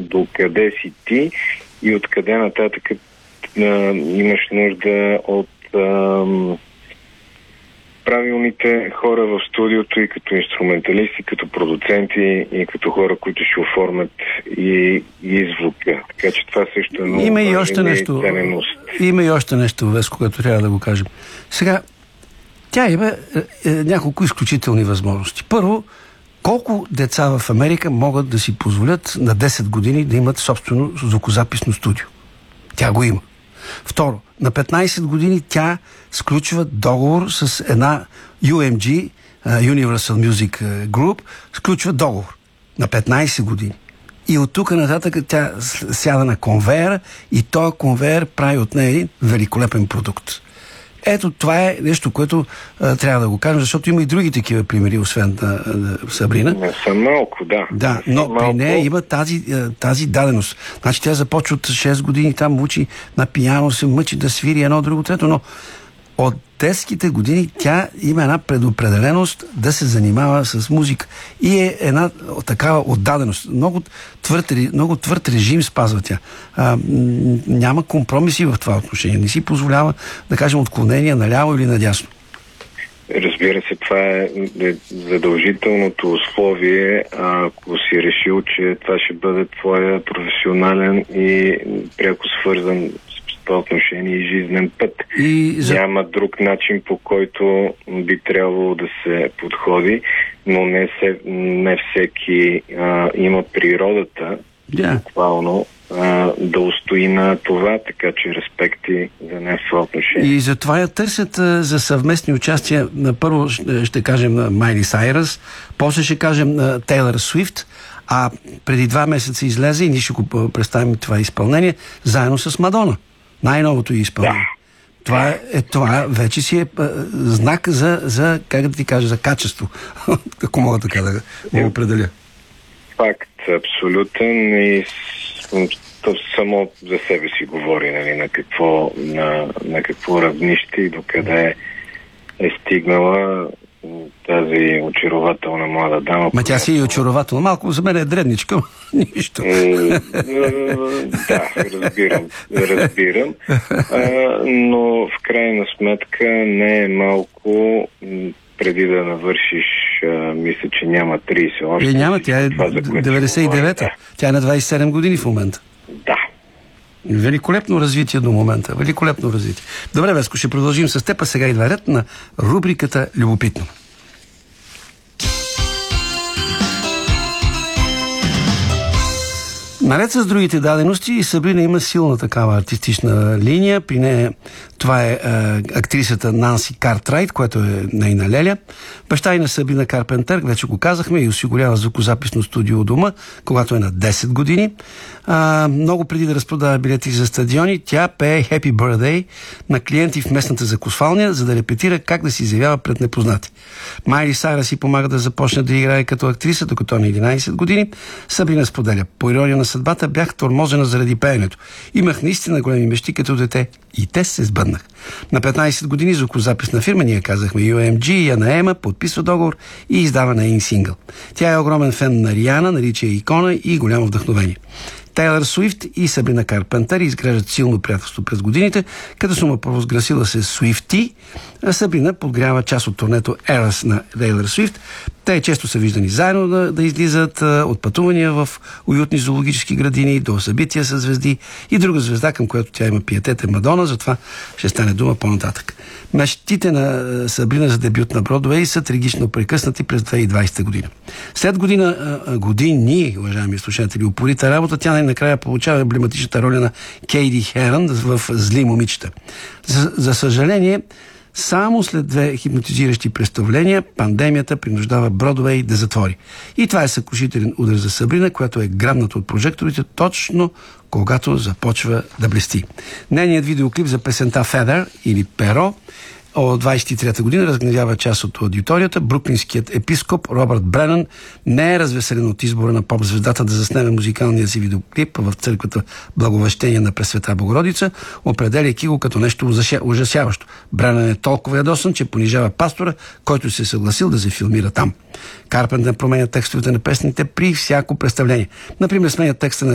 до къде си ти и откъде нататък имаш нужда от правилните хора в студиото и като инструменталисти, като продуценти и като хора, които ще оформят и звука. Така че това също е много има и още нещо. Има и още нещо, Веско, което трябва да го кажем. Сега, тя има няколко изключителни възможности. Първо, колко деца в Америка могат да си позволят на 10 години да имат собствено звукозаписно студио? Тя го има. Второ, на 15 години тя сключва договор с една UMG, Universal Music Group, сключва договор на 15 години. И от тук нататък тя сяда на конвейера и този конвейер прави от нея един великолепен продукт. Ето, това е нещо, което трябва да го кажем, защото има и други такива примери, освен Сабрина. Не са малко, да. Да, но при нея има тази даденост. Значи тя започва от 6 години, там учи на пиано, се мъчи да свири едно, друго, трето, но от детските години тя има една предопределеност да се занимава с музика. И е една такава отдаденост. Много твърд режим спазва тя. Няма компромиси в това отношение. Не си позволява, да кажем, отклонения наляво или надясно. Разбира се, това е задължителното условие, ако си решил, че това ще бъде твоя професионален и пряко свързан с това отношение и жизнен път. Няма друг начин, по който би трябвало да се подходи, но не всеки има природата, буквално, да устои на това, така че респекти за нея в това отношение. И затова я търсят за съвместни участия. Първо ще кажем на Майли Сайръс, после ще кажем на Тейлър Суифт, а преди 2 месеца излезе и ние ще го представим това изпълнение заедно с Мадона. Най-новото изпълнение. Да. Това вече си е знак за как да ти кажа, за качество. Ако мога така да го определя. Факт, абсолютен, и то само за себе си говори, нали, на какво равнище и докъде е стигнала тази очарователна млада дама. Ма тя си е очарователна. Малко за мен е дребничка, нищо. Да, разбирам. Но в крайна сметка не е малко. Преди да навършиш, мисля, че няма 30 още. Няма, тя е 99-та. Да. Тя е на 27 години в момента. Да. Великолепно развитие до момента. Великолепно развитие. Добре, Веско, ще продължим с теб, а сега идва ред на рубриката Любопитно. Наред с другите дадености, Сабрина има силна такава артистична линия. При нея това е актрисата Нанси Картрайт, която е нейна леля. Баща и на Сабрина Карпентър, вече го казахме, и осигурява звукозаписно студио у дома, когато е на 10 години. Много преди да разпродава билети за стадиони, тя пее Happy Birthday на клиенти в местната закусвалня, за да репетира как да се изявява пред непознати. Майли Сайръс си помага да започне да играе като актриса, докато е на 11 години. Сабрина споделя: по ирония на съдбата бях тормозена заради пеенето. Имах наистина големи мечти като дете и те се сбъднах. На 15 години звукозаписна фирма, ние казахме UMG, я наема, подписва договор и издава на един сингъл. Тя е огромен фен на Риана, нарича я икона и голямо вдъхновение. Тейлър Суифт и Сабрина Карпентър изграждат силно приятелство през годините, като съм провъзгласила се Суифти, а Сабрина подгрява част от турнето Eras на Тейлър Суифт. Те често са виждани заедно да излизат от пътувания в уютни зоологически градини до събития с звезди, и друга звезда, към която тя има пиетет, е Мадона, затова ще стане дума по-нататък. Мечтите на Сабрина за дебют на Бродуей са трагично прекъснати през 2020 година. След години, уважаеми слушатели, упорита работа, тя най-накрая получава емблематичната роля на Кейди Херън в Зли момичета. За съжаление, само след 2 хипнотизиращи представления, пандемията принуждава Бродуей да затвори. И това е съкрушителен удар за Сабрина, която е грабната от прожекторите точно когато започва да блести. Нейният видеоклип за песента Feather или Перо от 23-та година разгневява част от аудиторията. Бруклинският епископ Робърт Бренън не е развеселен от избора на поп-звездата да заснеме музикалния си видеоклип в църквата Благовещение на Пресвета Богородица, определяйки го като нещо ужасяващо. Бренън е толкова ядосан, че понижава пастора, който се е съгласил да се филмира там. Карпентър променя текстовете на песните при всяко представление. Например, сменя текста на